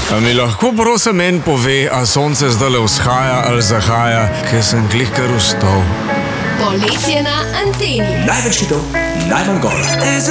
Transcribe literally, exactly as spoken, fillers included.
A mi lahko prosim meni pove, a sonce zdajle vzhaja ali zahaja, ker sem glih kar vstal. Poletje na anteni. Največ hitov, najmanj gola.